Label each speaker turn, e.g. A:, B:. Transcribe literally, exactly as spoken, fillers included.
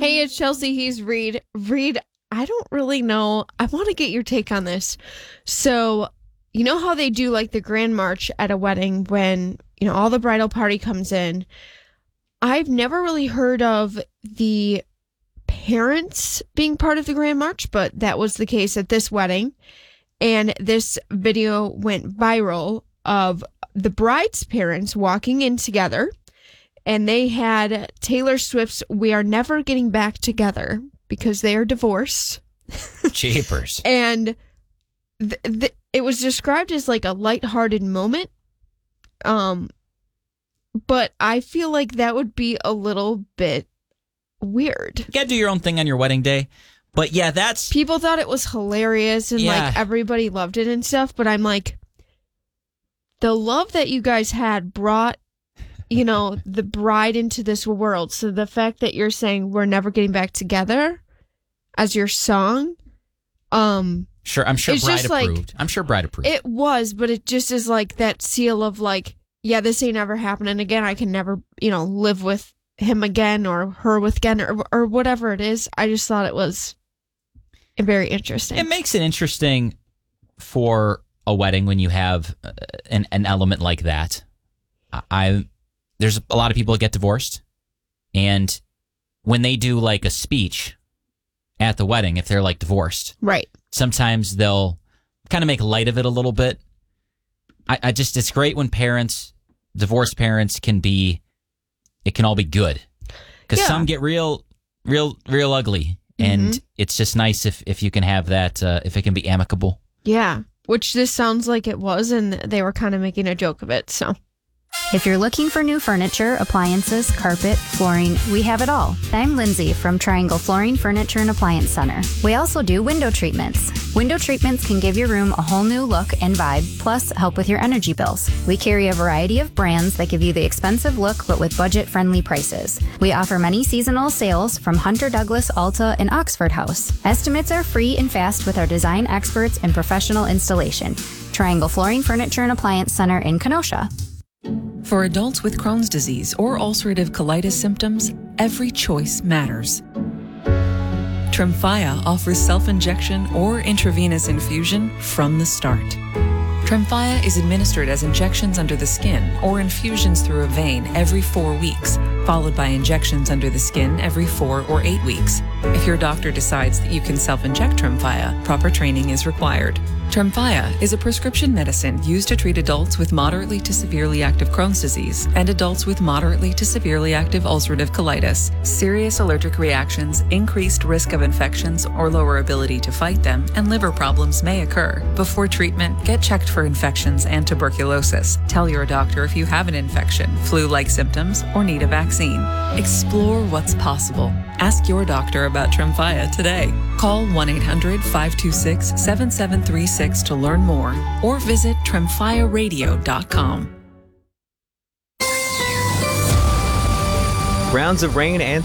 A: Hey, it's Chelsea. He's Reed. Reed, I don't really know. I want to get your take on this. So, you know how they do like the grand march at a wedding when, you know, all the bridal party comes in? I've never really heard of the parents being part of the grand march, but that was the case at this wedding. And this video went viral of the bride's parents walking in together. And they had Taylor Swift's We Are Never Getting Back Together because they are divorced.
B: Jeepers.
A: And th- th- it was described as like a lighthearted moment. Um, but I feel like that would be a little bit weird.
B: You gotta do your own thing on your wedding day. But yeah, that's...
A: People thought it was hilarious and
B: Yeah.
A: like everybody loved it and stuff. But I'm like, the love that you guys had brought, you know, the bride into this world. So the fact that you're saying we're never getting back together as your song, um,
B: Sure, I'm sure
A: it's
B: Bride
A: just like-
B: approved. I'm sure Bride approved.
A: it was, but it just is like that seal of like, yeah, this ain't ever happening again. I can never, you know, live with him again or her with again or or whatever it is. I just thought it was very interesting.
B: It makes it interesting for a wedding when you have uh, an, an element like that. I, I there's a lot of people that get divorced, and when they do like a speech at the wedding, if they're like divorced,
A: Right.
B: sometimes they'll kind of make light of it a little bit. I, I just, it's great when parents, divorced parents can be, it can all be good. Because
A: Yeah.
B: some get real, real, real ugly. And
A: Mhm.
B: it's just nice if, if you can have that, uh, if it can be amicable.
A: Yeah. Which this sounds like it was, and they were kind of making a joke of it. So
C: If you're looking for new furniture, appliances, carpet, flooring, we have it all. I'm Lindsay from Triangle Flooring, Furniture, and Appliance Center. We also do window treatments. Window treatments can give your room a whole new look and vibe, plus help with your energy bills. We carry a variety of brands that give you the expensive look, but with budget-friendly prices. We offer many seasonal sales from Hunter Douglas, Ulta, and Oxford House. Estimates are free and fast with our design experts and professional installation. Triangle Flooring, Furniture, and Appliance Center in Kenosha.
D: For adults with Crohn's disease or ulcerative colitis symptoms, every choice matters. Tremfya offers self-injection or intravenous infusion from the start. Tremfya is administered as injections under the skin or infusions through a vein every four weeks, followed by injections under the skin every four or eight weeks. If your doctor decides that you can self-inject Tremfya, proper training is required. Tremfya is a prescription medicine used to treat adults with moderately to severely active Crohn's disease and adults with moderately to severely active ulcerative colitis. Serious allergic reactions, increased risk of infections or lower ability to fight them, and liver problems may occur. Before treatment, get checked for infections and tuberculosis. Tell your doctor if you have an infection, flu-like symptoms, or need a vaccine. Explore what's possible. Ask your doctor about Tremfya today. Call one eight hundred, five two six, seven seven three six to learn more or visit tremfya radio dot com.
E: Rounds of rain and